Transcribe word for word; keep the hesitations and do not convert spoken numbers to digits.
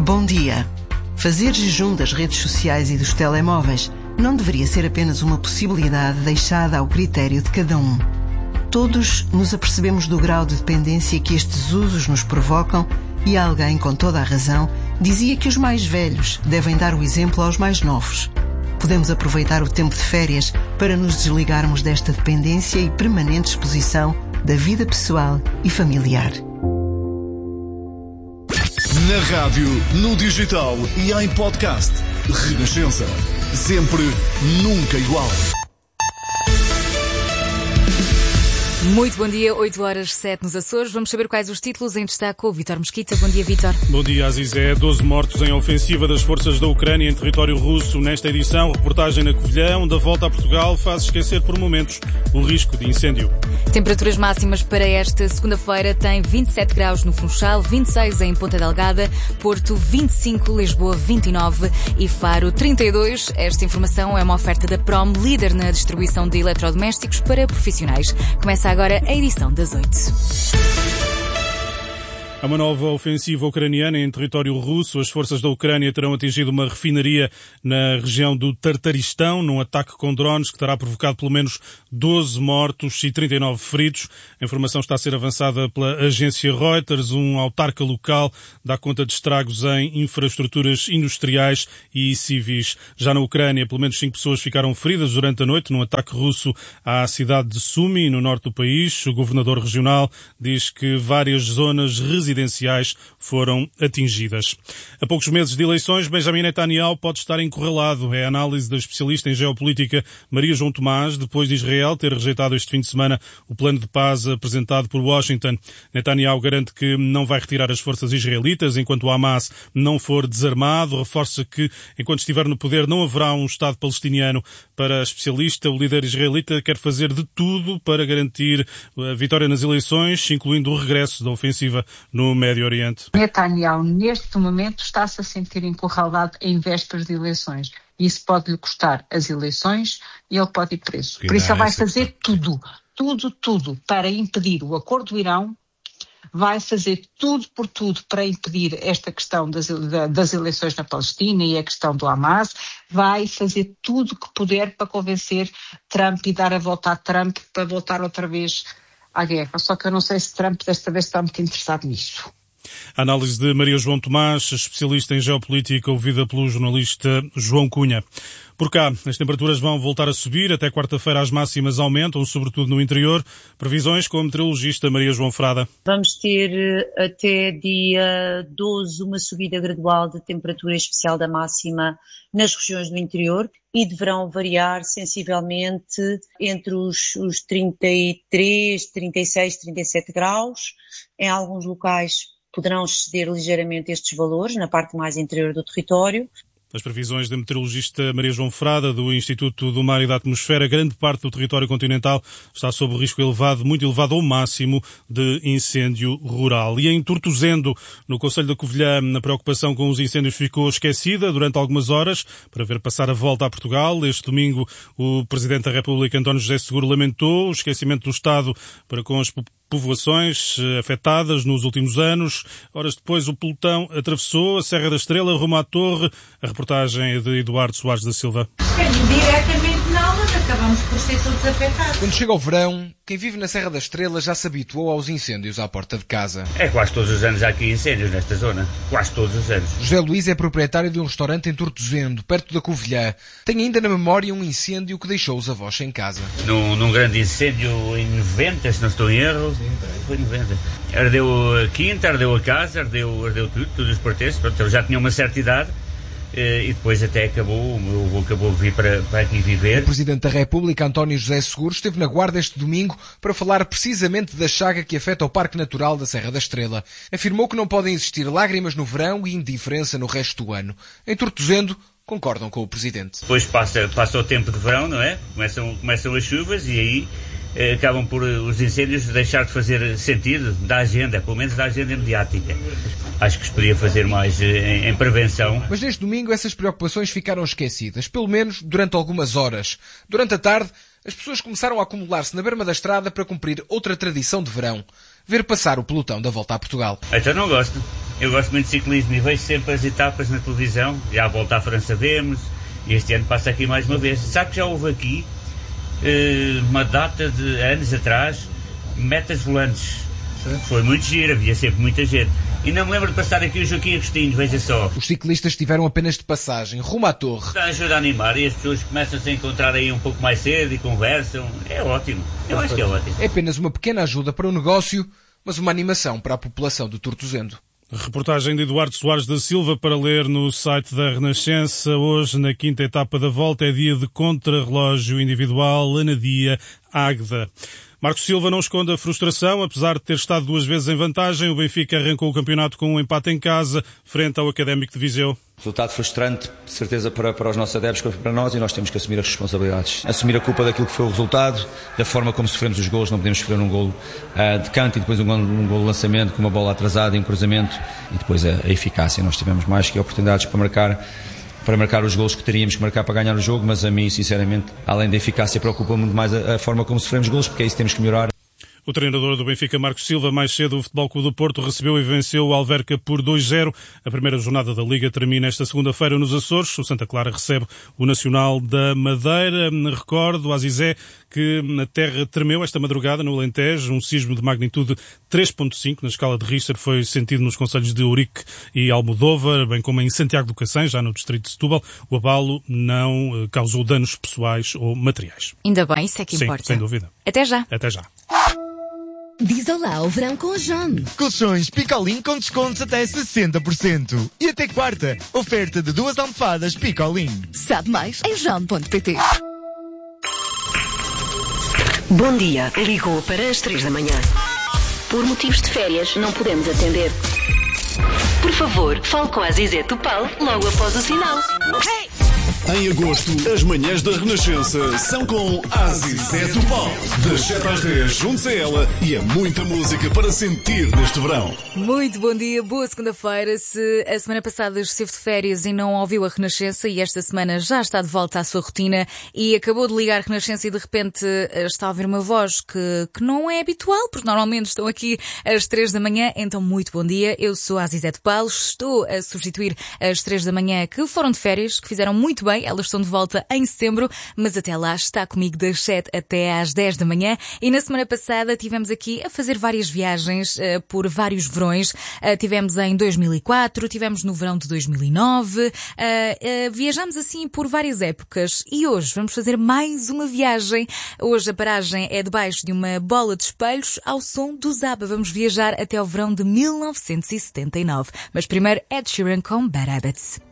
Bom dia. Fazer jejum das redes sociais e dos telemóveis não deveria ser apenas uma possibilidade deixada ao critério de cada um. Todos nos apercebemos do grau de dependência que estes usos nos provocam e alguém, com toda a razão, dizia que os mais velhos devem dar o exemplo aos mais novos. Podemos aproveitar o tempo de férias para nos desligarmos desta dependência e permanente exposição da vida pessoal e familiar. Na rádio, no digital e em podcast. Renascença. Sempre, nunca igual. Muito bom dia, oito horas sete nos Açores. Vamos saber quais os títulos em destaque com o Vítor Mesquita. Bom dia, Vítor. Bom dia, Azizé. doze mortos em ofensiva das forças da Ucrânia em território russo nesta edição. Reportagem na Covilhã, onde a volta a Portugal faz esquecer por momentos o risco de incêndio. Temperaturas máximas para esta segunda-feira tem vinte e sete graus no Funchal, vinte e seis em Ponta Delgada, Porto vinte e cinco, Lisboa vinte e nove e Faro trinta e dois. Esta informação é uma oferta da Prom, líder na distribuição de eletrodomésticos para profissionais. Começa agora a edição das oito. Há uma nova ofensiva ucraniana em território russo. As forças da Ucrânia terão atingido uma refinaria na região do Tartaristão, num ataque com drones que terá provocado pelo menos doze mortos e trinta e nove feridos. A informação está a ser avançada pela agência Reuters. Um autarca local dá conta de estragos em infraestruturas industriais e civis. Já na Ucrânia, pelo menos cinco pessoas ficaram feridas durante a noite num ataque russo à cidade de Sumy, no norte do país. O governador regional diz que várias zonas residenciais residenciais foram atingidas. A poucos meses de eleições, Benjamin Netanyahu pode estar encurralado. É a análise da especialista em geopolítica Maria João Tomás, depois de Israel ter rejeitado este fim de semana o plano de paz apresentado por Washington. Netanyahu garante que não vai retirar as forças israelitas enquanto o Hamas não for desarmado. Reforça que, enquanto estiver no poder, não haverá um Estado palestiniano. Para a especialista, o líder israelita quer fazer de tudo para garantir a vitória nas eleições, incluindo o regresso da ofensiva no no Médio Oriente. Netanyahu, neste momento, está-se a sentir encurralado em vésperas de eleições. Isso pode-lhe custar as eleições e ele pode ir preso. Por isso ele vai fazer tudo, tudo, tudo para impedir o acordo do Irão, vai fazer tudo por tudo para impedir esta questão das, das eleições na Palestina e a questão do Hamas, vai fazer tudo o que puder para convencer Trump e dar a volta a Trump para voltar outra vez à guerra, só que eu não sei se Trump desta vez está muito interessado nisso. A análise de Maria João Tomás, especialista em geopolítica, ouvida pelo jornalista João Cunha. Por cá, as temperaturas vão voltar a subir. Até quarta-feira as máximas aumentam, sobretudo no interior. Previsões com a meteorologista Maria João Frada. Vamos ter até dia doze uma subida gradual de temperatura especial da máxima nas regiões do interior e deverão variar sensivelmente entre os, os trinta e três, trinta e seis, trinta e sete graus. Em alguns locais poderão exceder ligeiramente estes valores, na parte mais interior do território. As previsões da meteorologista Maria João Frada, do Instituto do Mar e da Atmosfera, grande parte do território continental está sob risco elevado, muito elevado ao máximo, de incêndio rural. E em Tortozendo, no concelho da Covilhã, a preocupação com os incêndios ficou esquecida durante algumas horas, para ver passar a volta a Portugal. Este domingo, o Presidente da República, António José Seguro, lamentou o esquecimento do Estado para com as povoações afetadas nos últimos anos. Horas depois, o pelotão atravessou a Serra da Estrela rumo à Torre. A reportagem é de Eduardo Soares da Silva. Diretamente não, mas acabamos por ser todos afetados. Quando chega o verão, quem vive na Serra da Estrela já se habituou aos incêndios à porta de casa. É, quase todos os anos há aqui incêndios nesta zona. Quase todos os anos. José Luís é proprietário de um restaurante em Tortozendo, perto da Covilhã. Tem ainda na memória um incêndio que deixou os avós sem casa. Num, num grande incêndio em noventa, se não estou em erro. Sim, foi em noventa. Ardeu a quinta, ardeu a casa, ardeu, ardeu tudo, todos os pertences. Pronto, ele já tinha uma certa idade. E depois até acabou, o meu avô acabou de vir para, para aqui viver. O Presidente da República, António José Seguro, esteve na Guarda este domingo para falar precisamente da chaga que afeta o Parque Natural da Serra da Estrela. Afirmou que não podem existir lágrimas no verão e indiferença no resto do ano. Em Tortozendo, concordam com o Presidente. Depois passa, passa o tempo de verão, não é? Começam, começam as chuvas e aí eh, acabam por os incêndios deixar de fazer sentido da agenda, pelo menos da agenda mediática. Acho que se podia fazer mais em, em prevenção. Mas neste domingo essas preocupações ficaram esquecidas, pelo menos durante algumas horas. Durante a tarde, as pessoas começaram a acumular-se na berma da estrada para cumprir outra tradição de verão. ver passar o pelotão da Volta a Portugal. Então não gosto. Eu gosto muito de ciclismo e vejo sempre as etapas na televisão. Já a Volta à França vemos, e este ano passa aqui mais uma vez. Sabe que já houve aqui, uh, uma data de anos atrás, metas volantes. Foi muito giro, havia sempre muita gente. E não me lembro de passar aqui o Joaquim Agostinho, veja só. Os ciclistas estiveram apenas de passagem, rumo à torre. Dá ajuda a animar e as pessoas começam a se encontrar aí um pouco mais cedo e conversam. É ótimo, eu acho que é ótimo. É apenas uma pequena ajuda para o negócio, mas uma animação para a população do Tortozendo. Reportagem de Eduardo Soares da Silva para ler no site da Renascença. Hoje, na quinta etapa da volta, é dia de contrarrelógio individual Anadia Águeda. Marcos Silva não esconde a frustração, apesar de ter estado duas vezes em vantagem. O Benfica arrancou o campeonato com um empate em casa, frente ao Académico de Viseu. Resultado frustrante, de certeza, para, para os nossos adeptos, para nós, e nós temos que assumir as responsabilidades. Assumir a culpa daquilo que foi o resultado, da forma como sofremos os golos. Não podemos sofrer um golo uh, de canto e depois um golo, um golo de lançamento, com uma bola atrasada e um cruzamento, e depois a, a eficácia. Nós tivemos mais que oportunidades para marcar, para marcar os golos que teríamos que marcar para ganhar o jogo, mas a mim, sinceramente, além da eficácia, preocupa muito mais a, a forma como sofremos golos, porque é isso que temos que melhorar. O treinador do Benfica, Marcos Silva, mais cedo o Futebol Clube do Porto recebeu e venceu o Alverca por dois zero. A primeira jornada da Liga termina esta segunda-feira nos Açores. O Santa Clara recebe o Nacional da Madeira. Recordo, Azizé, que a terra tremeu esta madrugada no Alentejo. Um sismo de magnitude três ponto cinco na escala de Richter foi sentido nos concelhos de Ourique e Almodóvar, bem como em Santiago do Cacém, já no distrito de Setúbal. O abalo não causou danos pessoais ou materiais. Ainda bem, isso é que Sim, importa. sem dúvida. Até já. Até já. Diz olá ao verão com a John. Colchões Picolin com descontos até sessenta por cento. E até quarta, oferta de duas almofadas Picolin. Sabe mais em john ponto pt. Bom dia, ligou para as três da manhã. Por motivos de férias, não podemos atender. Por favor, fale com a Azizé Topal logo após o sinal. Hey! Em agosto, as manhãs da Renascença são com Azizé Topal. Das sete às dez, juntos a ela, e é muita música para sentir neste verão. Muito bom dia, boa segunda-feira. Se a semana passada esteve de férias e não ouviu a Renascença, e esta semana já está de volta à sua rotina e acabou de ligar a Renascença e de repente está a ouvir uma voz que, que não é habitual, porque normalmente estão aqui às três da manhã, então muito bom dia. Eu sou a Azizé Topal, estou a substituir as três da manhã que foram de férias, que fizeram muito bem. Elas estão de volta em setembro, mas até lá está comigo das sete até às dez da manhã. E na semana passada tivemos aqui a fazer várias viagens uh, por vários verões. Uh, tivemos em dois mil e quatro, tivemos no verão de dois mil e nove. Uh, uh, viajamos assim por várias épocas. E hoje vamos fazer mais uma viagem. Hoje a paragem é debaixo de uma bola de espelhos ao som do Zappa. Vamos viajar até ao verão de mil novecentos e setenta e nove. Mas primeiro Ed Sheeran com Bad Habits.